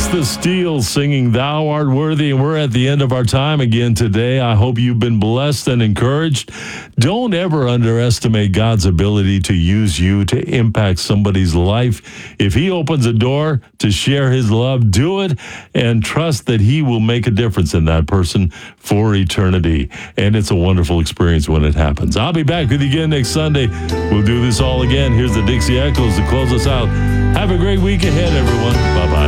the Steel singing Thou Art Worthy, and we're at the end of our time again today. I hope you've been blessed and encouraged. Don't ever underestimate God's ability to use you to impact somebody's life. If he opens a door to share his love, do it and trust that he will make a difference in that person for eternity. And it's a wonderful experience when it happens. I'll be back with you again next Sunday. We'll do this all again. Here's the Dixie Echoes to close us out. Have a great week ahead, everyone. Bye-bye.